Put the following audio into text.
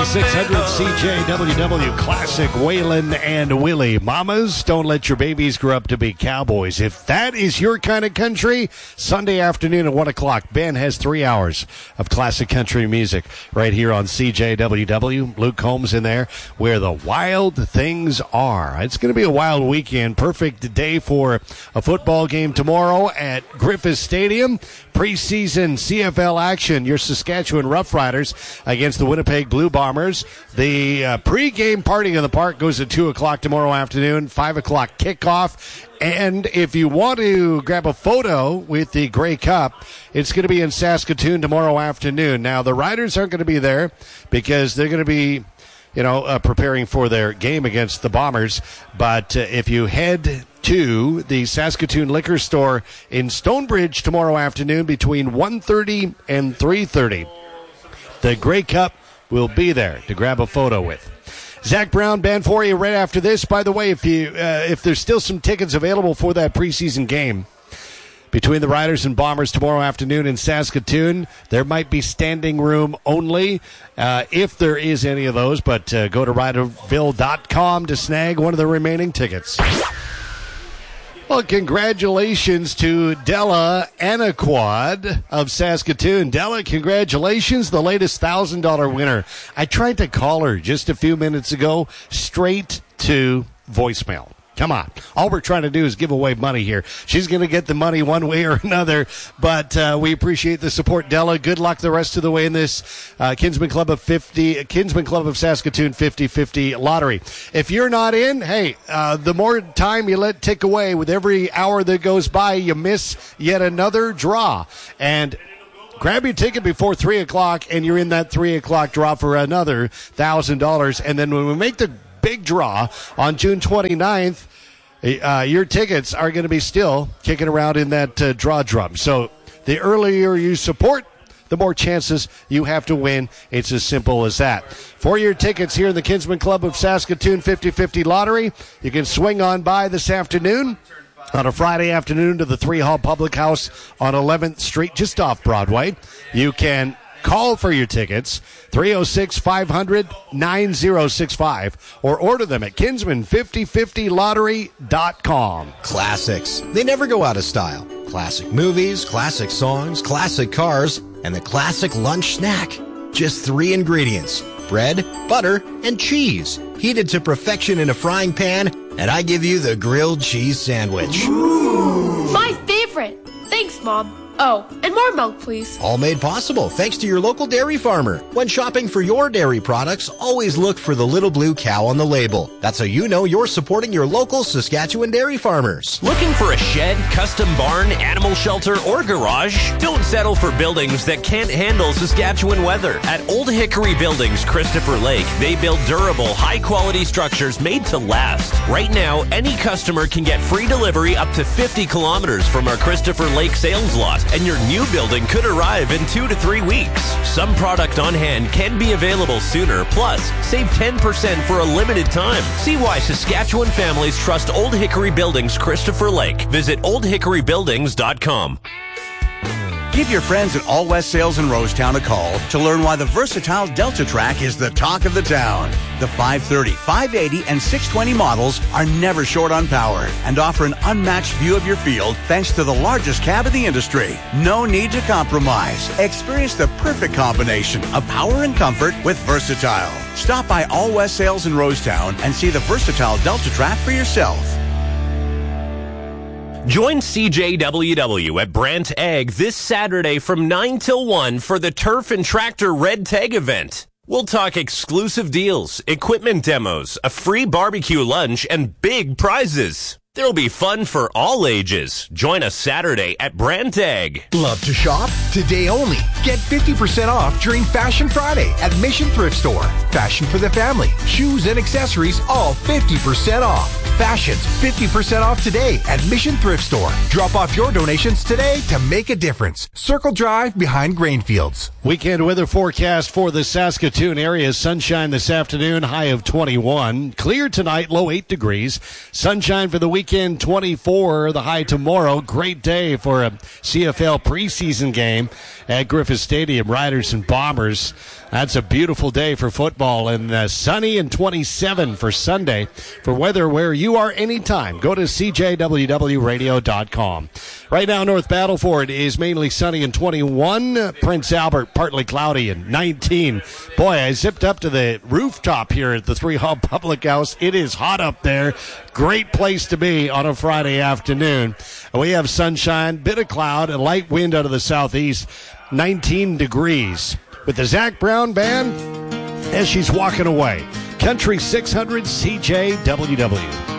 600 CJWW Classic, Waylon and Willie. Mamas, don't let your babies grow up to be cowboys. If that is your kind of country, Sunday afternoon at 1 o'clock, Ben has 3 hours of classic country music right here on CJWW. Luke Holmes in there, where the wild things are. It's going to be a wild weekend. Perfect day for a football game tomorrow at Griffith Stadium. Preseason CFL action, your Saskatchewan Roughriders against the Winnipeg Blue Bombers. The pregame party in the park goes at 2 o'clock tomorrow afternoon, 5 o'clock kickoff. And if you want to grab a photo with the Grey Cup, it's going to be in Saskatoon tomorrow afternoon. Now, the Riders aren't going to be there because they're going to be preparing for their game against the Bombers. But if you head to the Saskatoon Liquor Store in Stonebridge tomorrow afternoon between 1:30 and 3:30, the Grey Cup will be there to grab a photo with. Zach Brown, Ben, for you right after this. By the way, if there's still some tickets available for that preseason game between the Riders and Bombers tomorrow afternoon in Saskatoon, there might be standing room only if there is any of those, but go to riderville.com to snag one of the remaining tickets. Well, congratulations to Della Anaquad of Saskatoon. Della, congratulations, the latest $1,000 winner. I tried to call her just a few minutes ago, straight to voicemail. Come on. All we're trying to do is give away money here. She's going to get the money one way or another, but we appreciate the support, Della. Good luck the rest of the way in this Kinsman Club of Saskatoon 50-50 lottery. If you're not in, hey, the more time you let tick away, with every hour that goes by, you miss yet another draw. And grab your ticket before 3 o'clock, and you're in that 3 o'clock draw for another $1,000. And then when we make the big draw on June 29th, your tickets are going to be still kicking around in that draw drum. So the earlier you support, the more chances you have to win. It's as simple as that. For your tickets here in the Kinsman Club of Saskatoon 50-50 lottery, you can swing on by this afternoon on a Friday afternoon to the 3 Hall Public House on 11th Street, just off Broadway. You can call for your tickets, 306-500-9065, or order them at kinsman5050lottery.com. Classics. They never go out of style. Classic movies, classic songs, classic cars, and the classic lunch snack. Just 3 ingredients: bread, butter, and cheese. Heated to perfection in a frying pan, and I give you the grilled cheese sandwich. Ooh. My favorite. Thanks, Mom. Oh, and more milk, please. All made possible thanks to your local dairy farmer. When shopping for your dairy products, always look for the little blue cow on the label. That's how you know you're supporting your local Saskatchewan dairy farmers. Looking for a shed, custom barn, animal shelter, or garage? Don't settle for buildings that can't handle Saskatchewan weather. At Old Hickory Buildings, Christopher Lake, they build durable, high-quality structures made to last. Right now, any customer can get free delivery up to 50 kilometers from our Christopher Lake sales lot, and your new building could arrive in 2 to 3 weeks. Some product on hand can be available sooner. Plus, save 10% for a limited time. See why Saskatchewan families trust Old Hickory Buildings, Christopher Lake. Visit oldhickorybuildings.com. Give your friends at All West Sales in Rosetown a call to learn why the versatile Delta Track is the talk of the town. The 530, 580, and 620 models are never short on power and offer an unmatched view of your field thanks to the largest cab in the industry. No need to compromise. Experience the perfect combination of power and comfort with Versatile. Stop by All West Sales in Rosetown and see the versatile Delta Track for yourself. Join CJWW at Brant Ag this Saturday from 9 till 1 for the Turf and Tractor Red Tag event. We'll talk exclusive deals, equipment demos, a free barbecue lunch, and big prizes. There'll be fun for all ages. Join us Saturday at Brant Ag. Love to shop? Today only. Get 50% off during Fashion Friday at Mission Thrift Store. Fashion for the family. Shoes and accessories all 50% off. Fashions 50% off today at Mission Thrift Store. Drop off your donations today to make a difference. Circle Drive behind Grainfields. Weekend weather forecast for the Saskatoon area. Sunshine this afternoon, high of 21. Clear tonight, low 8 degrees. Sunshine for the weekend, 24. The high tomorrow. Great day for a CFL preseason game at Griffith Stadium. Riders and Bombers. That's a beautiful day for football. basketball, and sunny and 27 for Sunday. For weather where you are anytime, go to CJWWRadio.com. Right now, North Battleford is mainly sunny and 21. Prince Albert, partly cloudy and 19. Boy, I zipped up to the rooftop here at the 3 Hall Public House. It is hot up there. Great place to be on a Friday afternoon. We have sunshine, bit of cloud, and light wind out of the southeast, 19 degrees. With the Zach Brown Band as she's walking away. Country 600 CJWW.